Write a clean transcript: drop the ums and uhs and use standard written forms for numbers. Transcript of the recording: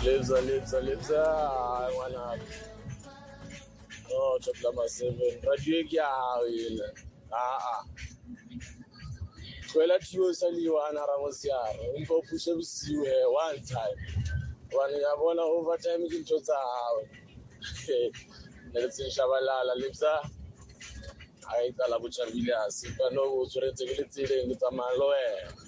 Lebza. Ngwana. Oh, chapter number 7. Radio ke ya yena. Kwela thiyo saliwa ana ramosiara. Umpo pushe busiwe one time. Wani yabona overtime ke ntho tsa hawe. Let's shabalala Lebza. A e tsala botšhabile a se ka no o tshwaretse ke le tseleng ke tsamaya le wena.